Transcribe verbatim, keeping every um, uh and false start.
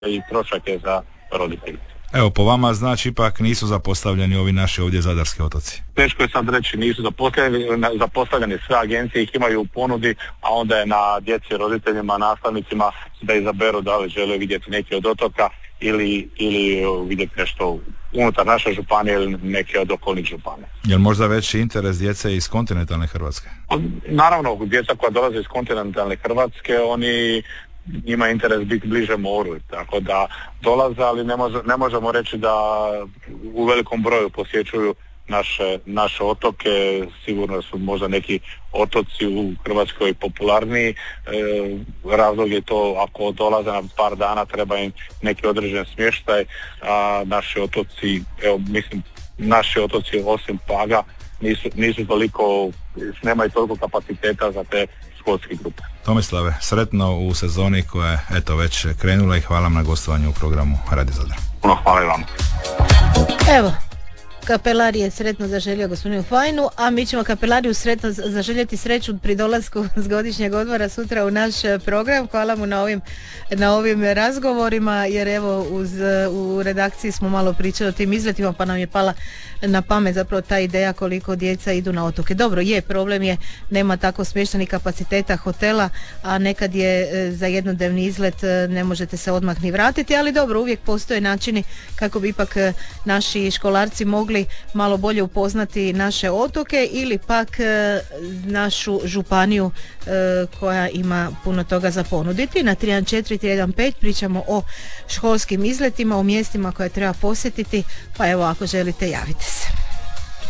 i trošak je za roditelje. Evo, po vama znači ipak nisu zapostavljeni ovi naši ovdje zadarski otoci. Teško je sad reći nisu zapostavljeni, zapostavljeni sve agencije ih imaju u ponudi, a onda je na djeci, roditeljima, nastavnicima da izaberu da li žele vidjeti neki od otoka ili, ili vidjeti nešto unutar naše županije ili neke od okolnih županija. Je li možda veći interes djece iz kontinentalne Hrvatske? Naravno, djeca koja dolaze iz kontinentalne Hrvatske, oni njima je interes biti bliže moru, tako da dolaze, ali ne, može, ne možemo reći da u velikom broju posjećuju naše, naše otoke. Sigurno su možda neki otoci u Hrvatskoj popularniji. E, razlog je to ako dolaze na par dana treba im neki određen smještaj, a naši otoci, evo mislim, naši otoci osim Paga nisu, nisu toliko, nemaju toliko kapaciteta za te školske grupe. Tomislave, sretno u sezoni koja je eto već krenula i hvala na gostovanju u programu Radio Zadar. Puno hvala i vam. Evo, Kapelar je sretno zaželio gospodinu Fajnu, a mi ćemo Kapelariju sretno zaželjeti sreću pri dolasku s godišnjeg odmora sutra u naš program. Hvala mu na ovim, na ovim razgovorima, jer evo uz, u redakciji smo malo pričali o tim izletima, pa nam je pala na pamet zapravo ta ideja koliko djeca idu na otoke. Dobro, je, problem je, nema tako smještenih kapaciteta hotela, a nekad je za jednodnevni izlet ne možete se odmah ni vratiti, ali dobro, uvijek postoje načini kako bi ipak naši školarci mogli malo bolje upoznati naše otoke ili pak e, našu županiju e, koja ima puno toga za ponuditi. Na tri jedan četiri tri jedan pet pričamo o školskim izletima, o mjestima koje treba posjetiti, pa evo ako želite javite se.